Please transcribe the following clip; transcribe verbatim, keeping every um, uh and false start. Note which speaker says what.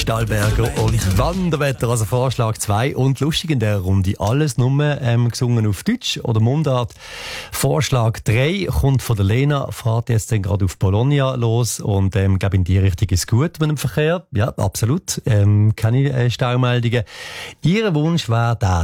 Speaker 1: Stallberger und Wanderwetter, also Vorschlag zwei. Und lustig in der Runde, alles nur ähm, gesungen auf Deutsch oder Mundart. Vorschlag drei kommt von der Lena, fährt jetzt dann gerade auf Bologna los und ähm, glaube in die Richtung ist gut mit dem Verkehr. Ja, absolut. Ähm, keine äh, Staumeldungen. Ihr Wunsch war da.